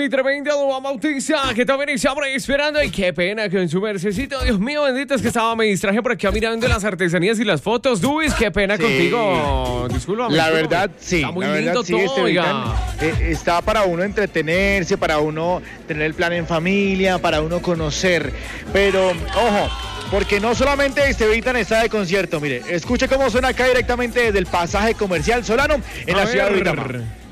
mi tremenda Dua Bautista, que también estaba esperando. Y qué pena que en su mercecito, Dios mío, bendito, es que me distraje por aquí mirando las artesanías y las fotos. Duis, qué pena contigo. Discúlpame. La verdad, sí. Está muy la lindo verdad, sí, todo, oiga. está para uno entretenerse, para uno tener el plan en familia, para uno conocer. Pero, ojo, porque no solamente Estevitan está de concierto. Mire, escuche cómo suena acá directamente desde el pasaje comercial Solano en la ciudad de Uitama.